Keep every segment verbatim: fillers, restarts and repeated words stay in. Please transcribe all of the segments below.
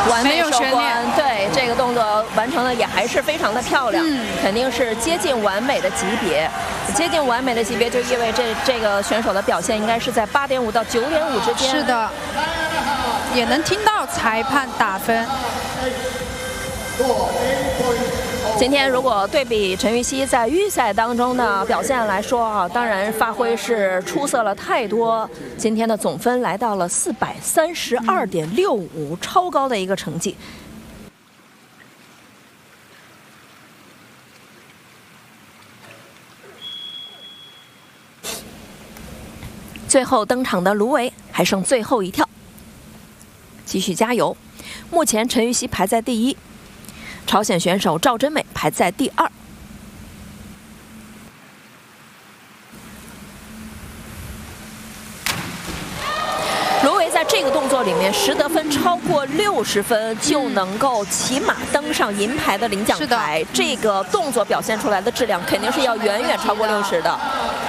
完美收没有悬官，对这个动作完成的也还是非常的漂亮， 嗯、 肯定是接近完美的级别。接近完美的级别就意味着这这个选手的表现应该是在八点五到九点五之间。 是的，也能听到裁判打分。 今天如果对比陈芋汐在预赛当中的表现来说啊，当然发挥是出色了太多。今天的总分来到了四百三十二点六五，超高的一个成绩。最后登场的卢维还剩最后一跳，继续加油！目前陈芋汐排在第一。朝鲜选手赵真美排在第二。卢维在这个动作里面实得分超过六十分，就能够起码登上银牌的领奖台。这个动作表现出来的质量肯定是要远远超过六十的。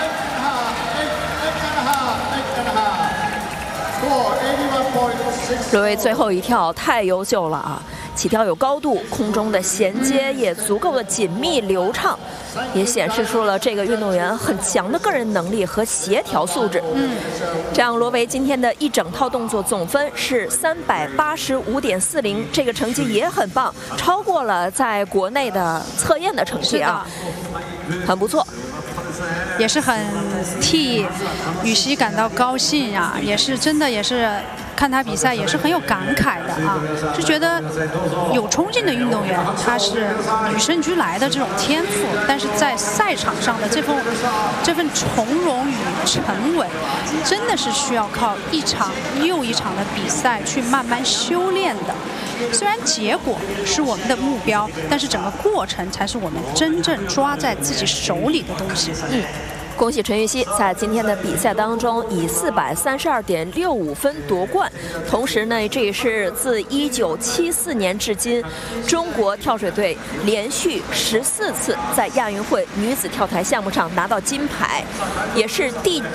卢维最后一跳太优秀了啊！起跳有高度，空中的衔接也足够的紧密流畅，也显示出了这个运动员很强的个人能力和协调素质。嗯，这样罗维今天的一整套动作总分是三百八十五点四零，这个成绩也很棒，超过了在国内的测验的成绩啊，很不错。 也是很替羽西感到高兴啊，也是真的也是看他比赛也是很有感慨的啊，就觉得有冲劲的运动员他是与生俱来的这种天赋，但是在赛场上的这份这份从容与沉稳，真的是需要靠一场又一场的比赛去慢慢修炼的。虽然结果是我们的目标，但是整个过程才是我们真正抓在自己手里的东西。 嗯，恭喜陈芋汐在今天的比赛当中以四百三十二点六五分夺冠。同时呢，这也是自一九七四年至今，中国跳水队连续十四次在亚运会女子跳台项目上拿到金牌，也是第